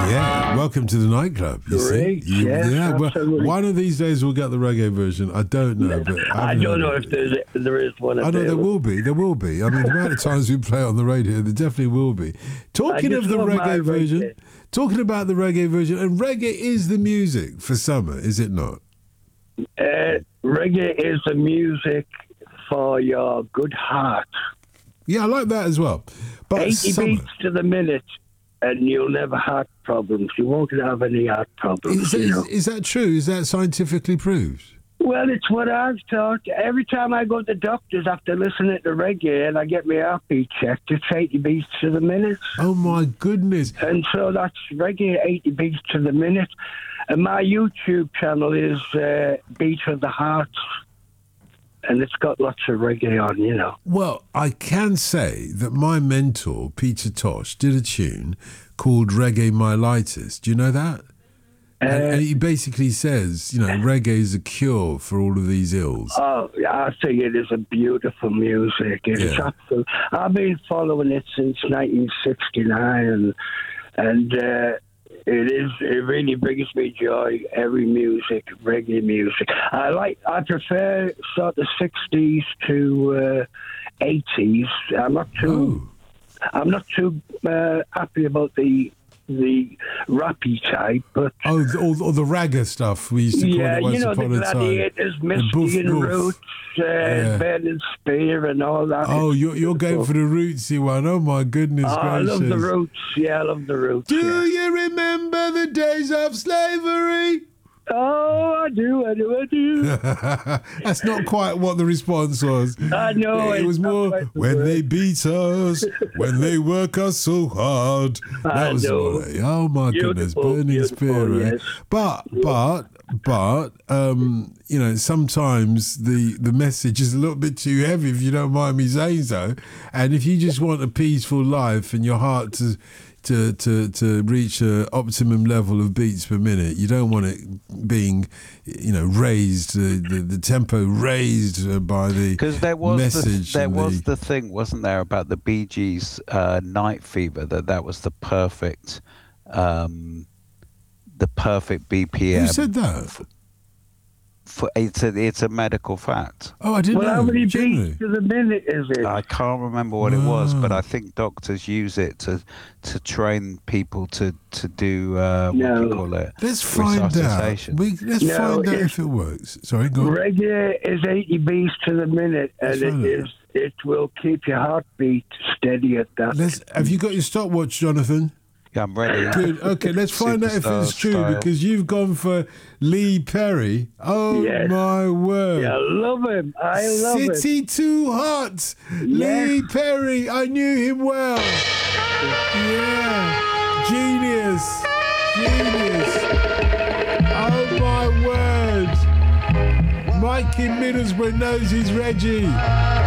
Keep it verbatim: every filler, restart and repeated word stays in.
Yeah, welcome to the nightclub. You Great, see, you, yes, yeah. Well, absolutely. one of these days we'll get the reggae version. I don't know, but I I've don't heard know it. if there's, there is one. I know there available. will be. There will be. I mean, the amount of times we play on the radio, there definitely will be. Talking I of just the love my reggae version, reggae. talking about the reggae version, and reggae is the music for summer, is it not? Uh, reggae is the music for your good heart. Yeah, I like that as well. But eighty summer, beats to the minute, and you'll never have problems. You won't have any heart problems. is, that, you know? is, is that true? Is that scientifically proved? Well, it's what I've taught. Every time I go to the doctors after listening to reggae and I get my heartbeat checked, it's eighty beats to the minute. Oh my goodness! And so that's reggae, eighty beats to the minute. And my YouTube channel is uh, Beat of the Heart. And it's got lots of reggae on, you know. Well, I can say that my mentor, Peter Tosh, did a tune called Reggae Myelitis. Do you know that? Uh, and, and he basically says, you know, reggae is a cure for all of these ills. Oh, I think it is a beautiful music. It's Yeah. absolute. I've been following it since nineteen sixty-nine, and, and uh, it is. It really brings me joy. Every music, reggae music. I like. I prefer sort of sixties to uh, eighties. I'm not too. Oh. I'm not too uh, happy about the the rappy type, but Oh, the, all, all the ragga stuff we used to call yeah, it once you know, the upon a time. Gladiators, The Misty boof, and boof. Roots, uh, Yeah. Burning Spear and all that. Oh, It's you're, you're going for the rootsy one. Oh, my goodness Oh, I gracious. love the Roots. Yeah, I love the Roots. Do yeah. you remember the days of slavery? Oh, I do, I do, I do. That's not quite what the response was. I know. It it's was not more quite the when word. they beat us, when they work us so hard. That I was know. what, oh my goodness, Beautiful, burning beautiful, spear. eh? yes. But but but um, you know, sometimes the the message is a little bit too heavy, if you don't mind me saying so. And if you just want a peaceful life and your heart to to to to reach a optimum level of beats per minute, you don't want it being, you know, raised, uh, the the tempo raised uh, by the Because there was message. the, there and was the, the thing, wasn't there, about the Bee Gees' uh, Night Fever, that that was the perfect, um, the perfect B P M. who said that? For, it's a it's a medical fact. Oh, I didn't Well, know. how many genuinely. beats to the minute is it? I can't remember what it was, but Wow. I think doctors use it to to train people to to do uh, what do you No. call it? Let's find out. Resuscitation. We, let's No, find out it's- if it works. Sorry, go on. Reggae is eighty beats to the minute, and Let's find it out. is. It will keep your heartbeat steady at that. Let's. Have you got your stopwatch, Jonathan? Yeah, I'm ready. Good. Okay, let's find out if Superstar it's true style. because you've gone for Lee Perry. Oh Yes. my word! Yeah, I love him. I love him. City Too Hot. Yes. Lee Perry. I knew him well. Yeah. Genius. Genius. Oh my word. Mike in Middlesbrough knows he's Reggie.